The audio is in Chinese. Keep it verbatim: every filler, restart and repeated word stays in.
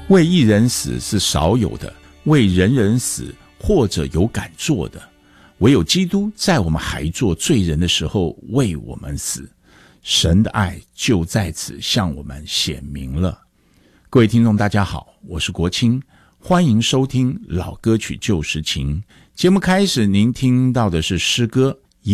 为一人死是少有的，为人人死或者有敢做的，唯有基督在我们还做罪人的时候为我们死，神的爱就在此向我们显明了。各位听众大家好，我是国清，欢迎收听老歌曲旧时情。节目开始您听到的是诗歌